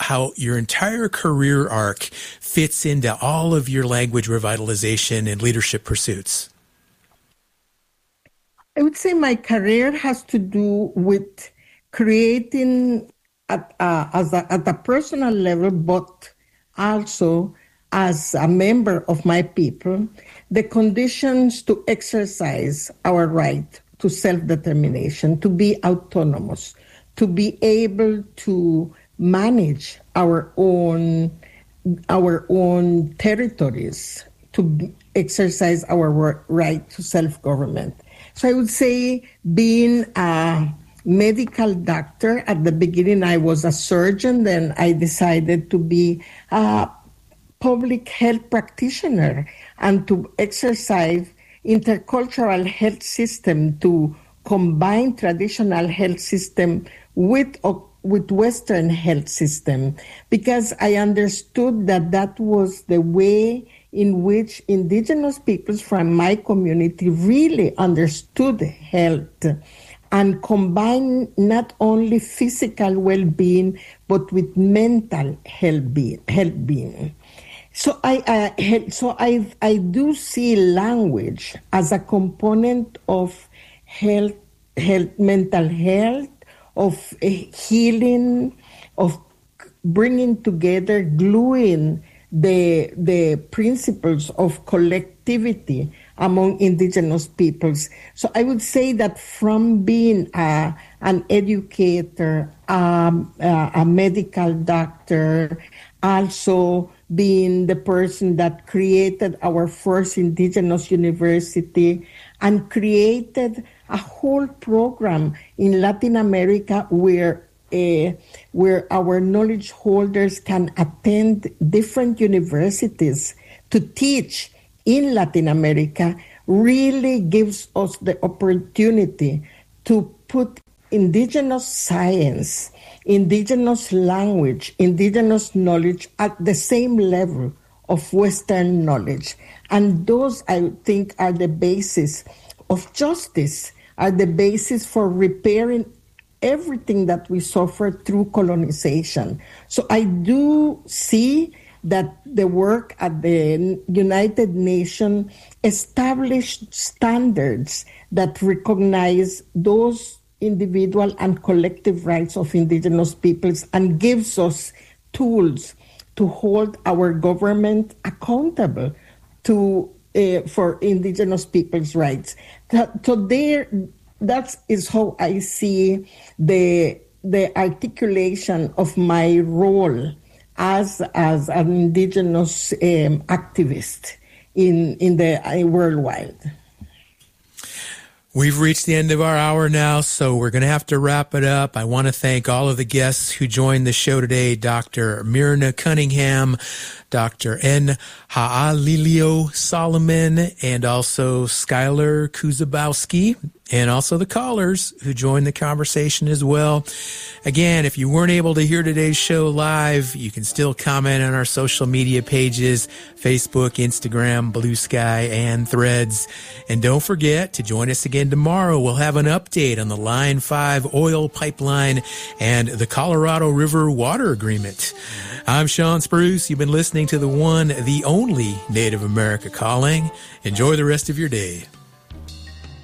how your entire career arc fits into all of your language revitalization and leadership pursuits? I would say my career has to do with creating at a personal level, but also as a member of my people, the conditions to exercise our right to self-determination, to be autonomous, to be able to manage our own territories, to exercise our right to self-government. So I would say being a medical doctor, at the beginning I was a surgeon, then I decided to be a public health practitioner and to exercise intercultural health system, to combine traditional health system with Western health system, because I understood that was the way in which indigenous peoples from my community really understood health and combine not only physical well-being, but with mental health-being. So I do see language as a component of health, mental health, of healing, of bringing together, gluing the principles of collectivity among indigenous peoples. So I would say that from being an educator, a medical doctor, also being the person that created our first indigenous university and created a whole program in Latin America where our knowledge holders can attend different universities to teach in Latin America, really gives us the opportunity to put indigenous science, indigenous language, indigenous knowledge at the same level of Western knowledge. And those, I think, are the basis of justice, are the basis for repairing everything that we suffered through colonization. So I do see that the work at the United Nations established standards that recognize those individual and collective rights of indigenous peoples and gives us tools to hold our government accountable to for indigenous peoples' rights. So that is how I see the articulation of my role as an indigenous activist in the worldwide. We've reached the end of our hour now, so we're going to have to wrap it up. I want to thank all of the guests who joined the show today, Dr. Myrna Cunningham, Dr. N. Ha'alilio Solomon, and also Skylar Kuzabowski, and also the callers who joined the conversation as well. Again, if you weren't able to hear today's show live, you can still comment on our social media pages, Facebook, Instagram, Blue Sky, and Threads. And don't forget to join us again tomorrow. We'll have an update on the Line 5 oil pipeline and the Colorado River water agreement. I'm Sean Spruce. You've been listening to the one, the only Native America Calling. Enjoy the rest of your day.